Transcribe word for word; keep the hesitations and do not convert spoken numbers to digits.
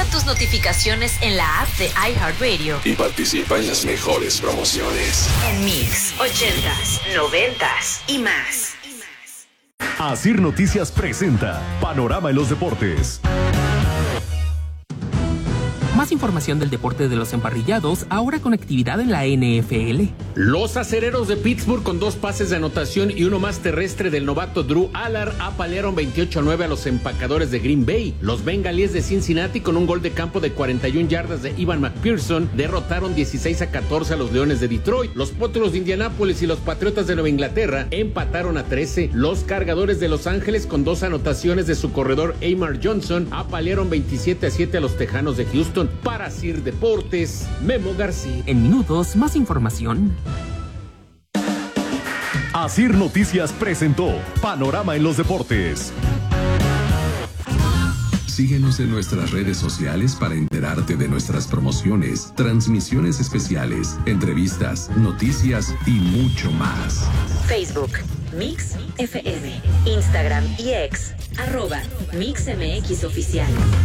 Activa tus notificaciones en la app de iHeartRadio y participa en las mejores promociones. En Mix, ochentas, noventas y más. Asir Noticias presenta Panorama en los Deportes. Más información del deporte de los emparrillados, ahora con actividad en la N F L. Los acereros de Pittsburgh, con dos pases de anotación y uno más terrestre del novato Drew Allard, apalearon veintiocho a nueve a los empacadores de Green Bay. Los bengalíes de Cincinnati, con un gol de campo de cuarenta y una yardas de Ivan McPherson, derrotaron dieciséis a catorce a los Leones de Detroit. Los Potros de Indianápolis y los Patriotas de Nueva Inglaterra empataron a trece. Los Cargadores de Los Ángeles, con dos anotaciones de su corredor Amar Johnson, apalearon veintisiete a siete a los Tejanos de Houston. Para Sir Deportes, Memo García. En minutos, más información. Asir Noticias presentó Panorama en los Deportes. Síguenos en nuestras redes sociales para enterarte de nuestras promociones, transmisiones especiales, entrevistas, noticias y mucho más. Facebook, Mix F M, Instagram y X, arroba Mix M X Oficial.